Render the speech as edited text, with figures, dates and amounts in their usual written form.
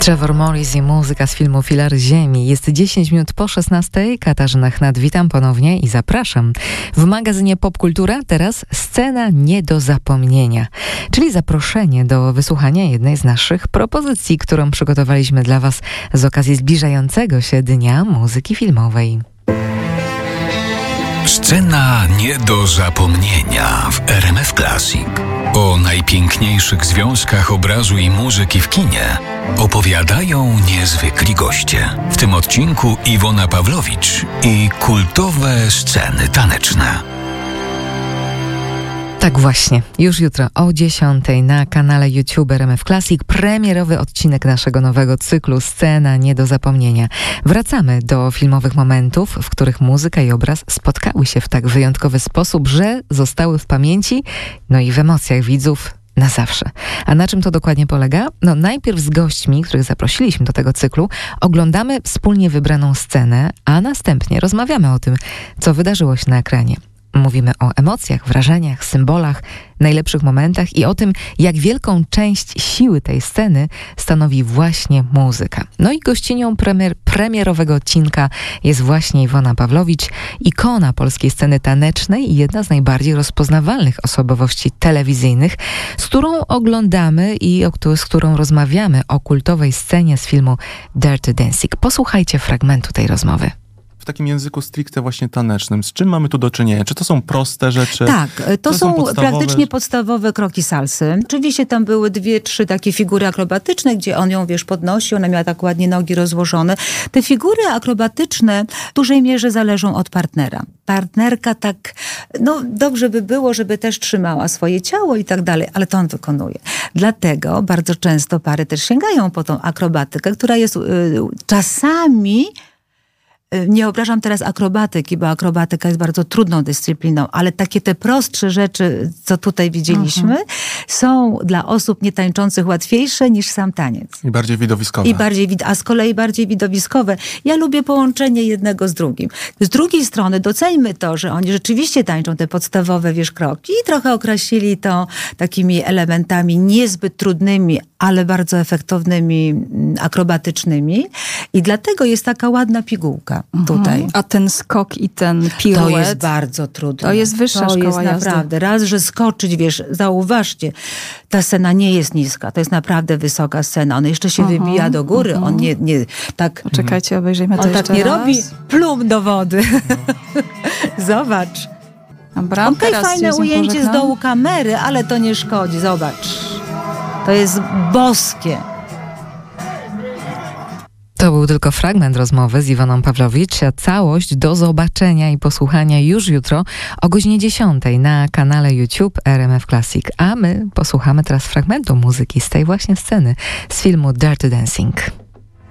Trevor Morris i muzyka z filmu Filar Ziemi. Jest 10 minut po 16. Katarzyna Chnat, witam ponownie i zapraszam. W magazynie Popkultura teraz scena nie do zapomnienia, czyli zaproszenie do wysłuchania jednej z naszych propozycji, którą przygotowaliśmy dla Was z okazji zbliżającego się Dnia Muzyki Filmowej. Scena nie do zapomnienia w RMF Classic. O najpiękniejszych związkach obrazu i muzyki w kinie opowiadają niezwykli goście. W tym odcinku Iwona Pawlowicz i kultowe sceny taneczne. Tak właśnie, już jutro o 10 na kanale YouTube RMF Classic premierowy odcinek naszego nowego cyklu Scena nie do zapomnienia. Wracamy do filmowych momentów, w których muzyka i obraz spotkały się w tak wyjątkowy sposób, że zostały w pamięci, no i w emocjach widzów na zawsze. A na czym to dokładnie polega? No najpierw z gośćmi, których zaprosiliśmy do tego cyklu, oglądamy wspólnie wybraną scenę, a następnie rozmawiamy o tym, co wydarzyło się na ekranie. Mówimy o emocjach, wrażeniach, symbolach, najlepszych momentach i o tym, jak wielką część siły tej sceny stanowi właśnie muzyka. No i gościnią premierowego odcinka jest właśnie Iwona Pawlowicz, ikona polskiej sceny tanecznej i jedna z najbardziej rozpoznawalnych osobowości telewizyjnych, z którą oglądamy i z którą rozmawiamy o kultowej scenie z filmu Dirty Dancing. Posłuchajcie fragmentu tej rozmowy. W takim języku stricte właśnie tanecznym. Z czym mamy tu do czynienia? Czy to są proste rzeczy? Tak, to są podstawowe... praktycznie podstawowe kroki salsy. Oczywiście tam były 2-3 takie figury akrobatyczne, gdzie on ją, podnosi, ona miała tak ładnie nogi rozłożone. Te figury akrobatyczne w dużej mierze zależą od partnera. Partnerka tak, dobrze by było, żeby też trzymała swoje ciało i tak dalej, ale to on wykonuje. Dlatego bardzo często pary też sięgają po tą akrobatykę, która jest czasami... Nie obrażam teraz akrobatyki, bo akrobatyka jest bardzo trudną dyscypliną, ale takie te prostsze rzeczy, co tutaj widzieliśmy, są dla osób nietańczących łatwiejsze niż sam taniec. I bardziej widowiskowe. A z kolei bardziej widowiskowe. Ja lubię połączenie jednego z drugim. Z drugiej strony doceńmy to, że oni rzeczywiście tańczą te podstawowe, kroki i trochę okrasili to takimi elementami niezbyt trudnymi, ale bardzo efektownymi, akrobatycznymi. I dlatego jest taka ładna pigułka tutaj. A ten skok i ten piruet... To jest bardzo trudne. To jest wyższa szkoła jazdy. To jest naprawdę. Raz, że skoczyć, zauważcie, ta scena nie jest niska. To jest naprawdę wysoka scena. On jeszcze się wybija do góry. On nie tak... Czekajcie, obejrzyjmy to on jeszcze tak nie raz. robi plum do wody. Zobacz. Dobra, Okej, fajne ujęcie z dołu kamery, ale to nie szkodzi. Zobacz. To jest boskie. To był tylko fragment rozmowy z Iwoną Pawlowicz, a całość do zobaczenia i posłuchania już jutro o godzinie 10 na kanale YouTube RMF Classic. A my posłuchamy teraz fragmentu muzyki z tej właśnie sceny z filmu Dirty Dancing.